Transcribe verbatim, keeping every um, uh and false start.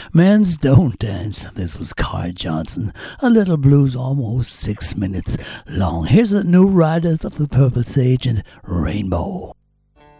Men's Don't Dance. This was Carl Johnson. A little blues almost six minutes long. Here's the New Riders of the Purple Sage and Rainbow.